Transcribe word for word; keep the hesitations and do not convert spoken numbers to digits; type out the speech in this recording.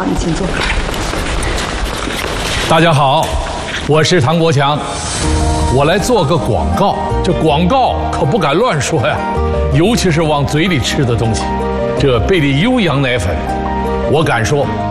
好，你请坐。 大家好，我是唐国强，我来做个广告。这广告可不敢乱说呀，尤其是往嘴里吃的东西。这贝利优羊奶粉，我敢说。